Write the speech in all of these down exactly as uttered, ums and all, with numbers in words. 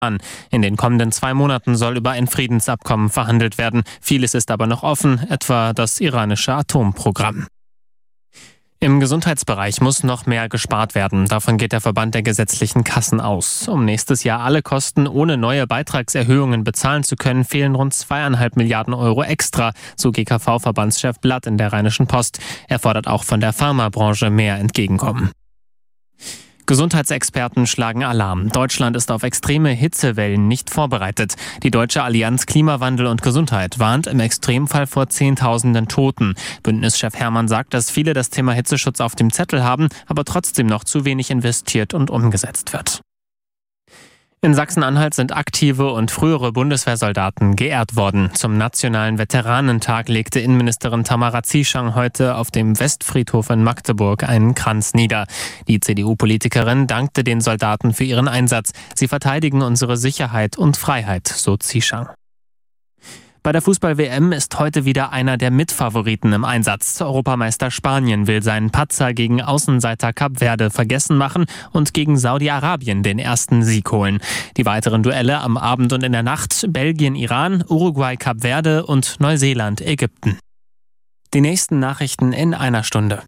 an. In den kommenden zwei Monaten soll über ein Friedensabkommen verhandelt werden. Vieles ist aber noch offen, etwa das iranische Atomprogramm. Im Gesundheitsbereich muss noch mehr gespart werden. Davon geht der Verband der gesetzlichen Kassen aus. Um nächstes Jahr alle Kosten ohne neue Beitragserhöhungen bezahlen zu können, fehlen rund zweieinhalb Milliarden Euro extra, so G K V-Verbandschef Blatt in der Rheinischen Post. Er fordert auch von der Pharmabranche mehr Entgegenkommen. Gesundheitsexperten schlagen Alarm. Deutschland ist auf extreme Hitzewellen nicht vorbereitet. Die Deutsche Allianz Klimawandel und Gesundheit warnt im Extremfall vor Zehntausenden Toten. Bündnischef Herrmann sagt, dass viele das Thema Hitzeschutz auf dem Zettel haben, aber trotzdem noch zu wenig investiert und umgesetzt wird. In Sachsen-Anhalt sind aktive und frühere Bundeswehrsoldaten geehrt worden. Zum Nationalen Veteranentag legte Innenministerin Tamara Zieschang heute auf dem Westfriedhof in Magdeburg einen Kranz nieder. Die C D U-Politikerin dankte den Soldaten für ihren Einsatz. Sie verteidigen unsere Sicherheit und Freiheit, so Zieschang. Bei der Fußball-W M ist heute wieder einer der Mitfavoriten im Einsatz. Europameister Spanien will seinen Patzer gegen Außenseiter Kap Verde vergessen machen und gegen Saudi-Arabien den ersten Sieg holen. Die weiteren Duelle am Abend und in der Nacht: Belgien, Iran, Uruguay, Kap Verde und Neuseeland, Ägypten. Die nächsten Nachrichten in einer Stunde.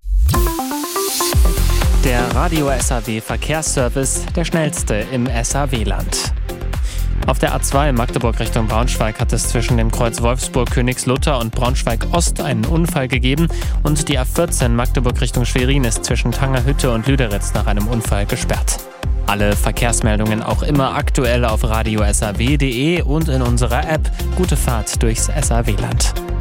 Der Radio S A W Verkehrsservice, der schnellste im S A W-Land. Auf der A zwei Magdeburg Richtung Braunschweig hat es zwischen dem Kreuz Wolfsburg-Königslutter und Braunschweig-Ost einen Unfall gegeben und die A vierzehn Magdeburg Richtung Schwerin ist zwischen Tangerhütte und Lüderitz nach einem Unfall gesperrt. Alle Verkehrsmeldungen auch immer aktuell auf radio s a w punkt d e und in unserer App. Gute Fahrt durchs S A W-Land.